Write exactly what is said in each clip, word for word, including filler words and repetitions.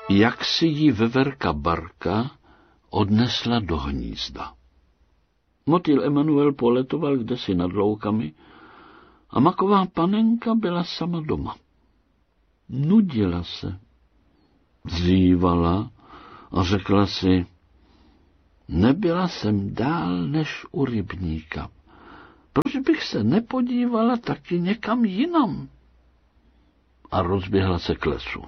jak si jí veverka Barka odnesla do hnízda. Motýl Emanuel poletoval kdesi nad loukami a maková panenka byla sama doma. Nudila se, zývala a řekla si, nebyla jsem dál než u rybníka. Proč bych se nepodívala taky někam jinam? A rozběhla se k lesu.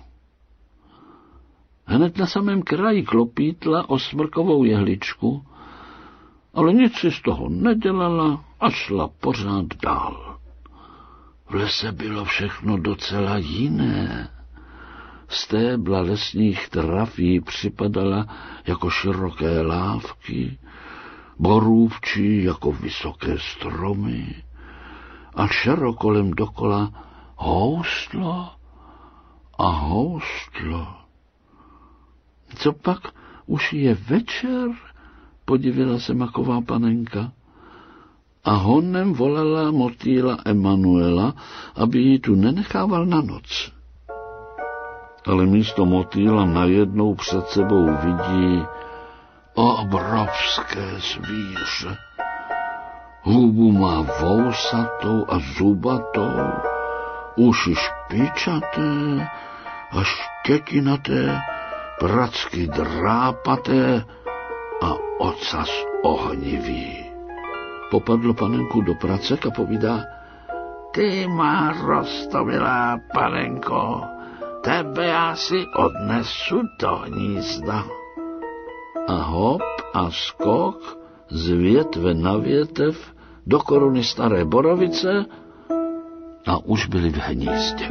Hned na samém kraji klopítla o smrkovou jehličku, ale nic si z toho nedělala a šla pořád dál. V lese bylo všechno docela jiné. Stébla lesních trav jí připadala jako široké lávky, borůvčí jako vysoké stromy a šero kolem dokola houstlo a houstlo. Co pak, už je večer, podivila se maková panenka a honem volala motýla Emanuela, aby ji tu nenechával na noc. Ale místo motýla najednou před sebou vidí obrovské zvíře. Hubu má vousatou a zubatou, uši špičaté a štětinaté, pracky drápaté a ocas ohnivý. Popadlo panenku do pracek a povídá, ty má roztomilá panenko, tebe já si odnesu do hnízda. A hop a skok z větve na větev do koruny staré borovice a už byli v hnízdě.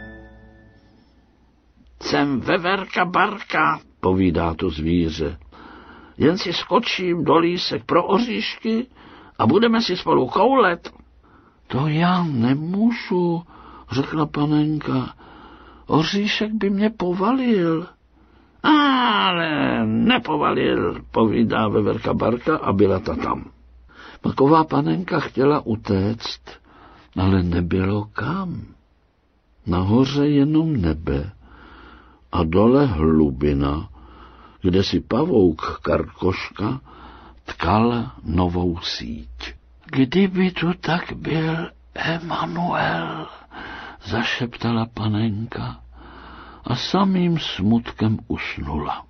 Jsem veverka Barka, povídá to zvíře. Jen si skočím do lísek pro oříšky a budeme si spolu koulet. To já nemůžu, řekla panenka. Oříšek by mě povalil. Ale nepovalil, povídá veverka Barka a byla ta tam. Maková panenka chtěla utéct, ale nebylo kam. Nahoře jenom nebe a dole hlubina, kde si pavouk Karkoška tkal novou síť. Kdyby tu tak byl Emanuel, zašeptala panenka a samým smutkem usnula.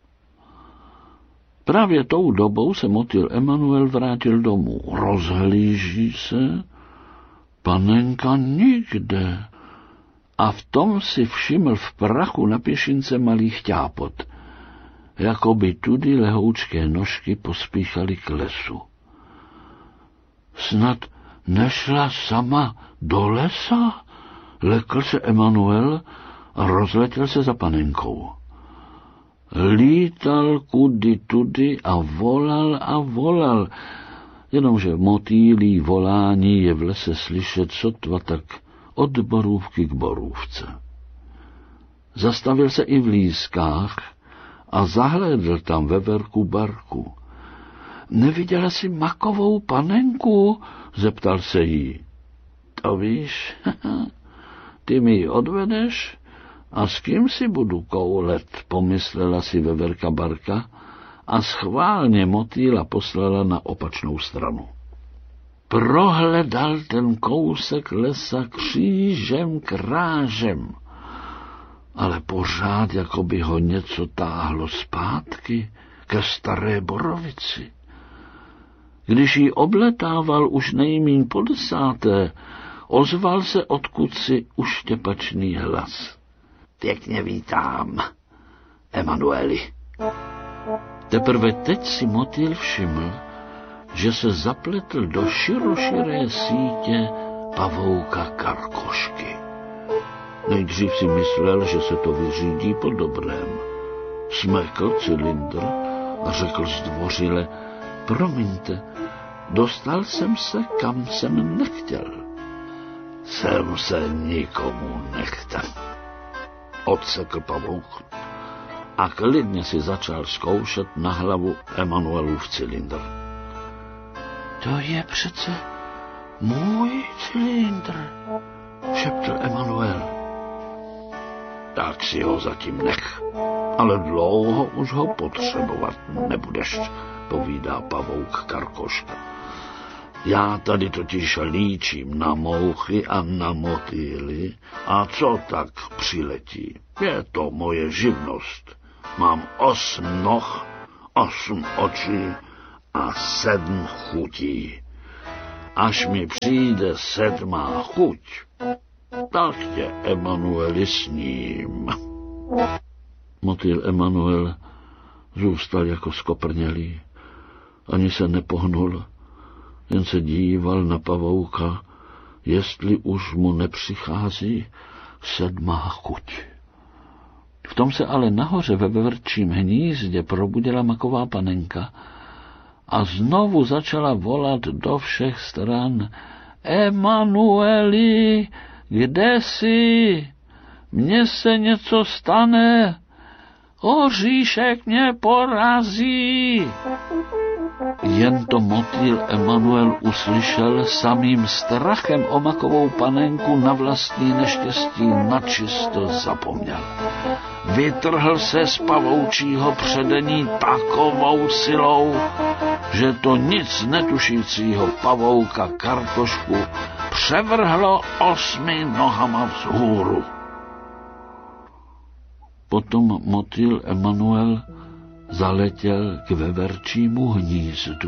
Právě tou dobou se motýl Emanuel vrátil domů. Rozhlíží se, panenka nikde. A v tom si všiml v prachu na pěšince malý chťápot. Jakoby tudy lehoučké nožky pospíchaly k lesu. Snad nešla sama do lesa? Lekl se Emanuel a rozletěl se za panenkou. Lítal kudy tudy a volal a volal, jenomže motýlí volání je v lese slyšet sotva tak od borůvky k borůvce. Zastavil se i v lískách a zahlédl tam veverku Barku. Neviděla jsi makovou panenku? Zeptal se jí. To víš, ty mi ji odvedeš a s kým si budu koulet, pomyslela si veverka Barka a schválně motýla poslala na opačnou stranu. Prohledal ten kousek lesa křížem krážem, ale pořád jako by ho něco táhlo zpátky ke staré borovici. Když ji obletával už nejmíň po desáté, ozval se odkud-si uštěpačný hlas. Pěkně vítám, Emanueli. Teprve teď si motýl všiml, že se zapletl do široširé sítě pavouka Karkošky. Nejdřív si myslel, že se to vyřídí po dobrém. Smekl cylindr a řekl zdvořile, promiňte, dostal jsem se, kam jsem nechtěl. Jsem se nikomu nechtěl, odsekl pavouk a klidně si začal zkoušet na hlavu Emanuelův cylindr. To je přece můj cylindr, šeptl Emanuel. tak si ho zatím nech. Ale dlouho už ho potřebovat nebudeš, povídá pavouk Karkoška. Já tady totiž líčím na mouchy a na motýly a co tak přiletí. Je to moje živnost. Mám osm noh, osm očí a sedm chutí. Až mi přijde sedmá chuť, tak tě, Emanueli, sním. Motýl Emanuel zůstal jako skoprnělý. Ani se nepohnul, jen se díval na pavouka, jestli už mu nepřichází sedmá chuť. V tom se ale nahoře ve veverčím hnízdě probudila maková panenka a znovu začala volat do všech stran. Emanueli, kde jsi? Mně se něco stane. Oříšek mě porazí. Jen to motýl Emanuel uslyšel, samým strachem o makovou panenku na vlastní neštěstí načisto zapomněl. Vytrhl se z pavoučího předení takovou silou, že to nic netušícího pavouka Karkošku převrhlo osmi nohama vzhůru. Potom motýl Emanuel zaletěl k veverčímu hnízdu.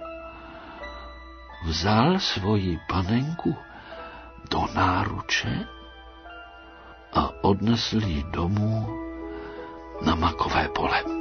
Vzal svoji panenku do náruče a odnesl ji domů na makové pole.